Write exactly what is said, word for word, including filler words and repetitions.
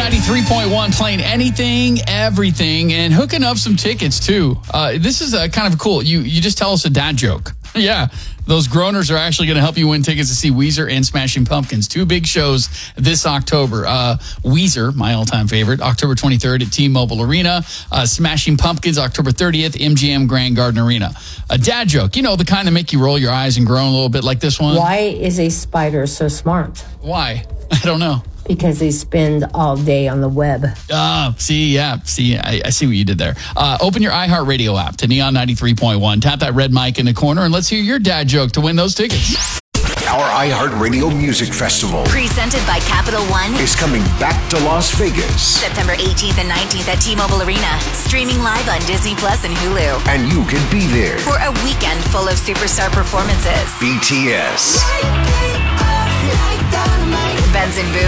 ninety-three point one, playing anything, everything, and hooking up some tickets, too. Uh, this is a kind of cool. You, you just tell us a dad joke. Yeah, those groaners are actually going to help you win tickets to see Weezer and Smashing Pumpkins. Two big shows this October. Uh, Weezer, my all-time favorite, October twenty-third at T-Mobile Arena. Uh, Smashing Pumpkins, October thirtieth, M G M Grand Garden Arena. A dad joke, you know, the kind that make you roll your eyes and groan a little bit like this one. Why is a spider so smart? Why? I don't know. Because they spend all day on the web. Ah, uh, see, yeah, see, I, I see what you did there. Uh, open your iHeartRadio app to Neon ninety-three point one. Tap that red mic in the corner, and let's hear your dad joke to win those tickets. Our iHeartRadio Music Festival, presented by Capital One, is coming back to Las Vegas. September eighteenth and nineteenth at T-Mobile Arena. Streaming live on Disney Plus and Hulu. And you can be there for a weekend full of superstar performances. B T S, Benson Boone